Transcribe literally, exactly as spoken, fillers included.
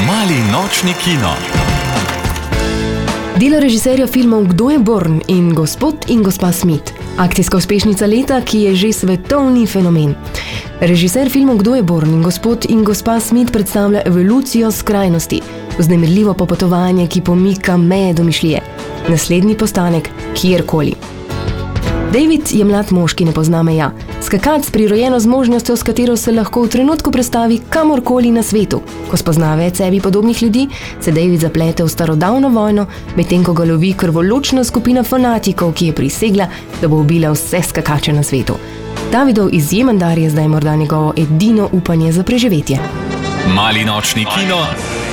Mali nočni kino. Delo režiserja filmov Kdo je Bourne in Gospod in gospa Smith. Akcijska uspešnica leta, ki je že svetovni fenomen. Režiser filmov Kdo je Bourne in Gospod in gospa Smith predstavlja evolucijo skrajnosti, vznemirljivo popotovanje, ki pomika meje domišljije. Naslednji postanek kjerkoli. David je mlad mož, ki ne pozna meja. Skakac prirojeno zmožnostjo, s katero se lahko v trenutku prestavi kamorkoli na svetu. Ko spozna več sebi podobnih ljudi, se David zaplete v starodavno vojno, medtem ko ga lovi krvoločna skupina fanatikov, ki je prisegla, da bo ubila vse skakače na svetu. Davidov izjemen dar je zdaj morda njegovo edino upanje za preživetje. Mali nočni kino.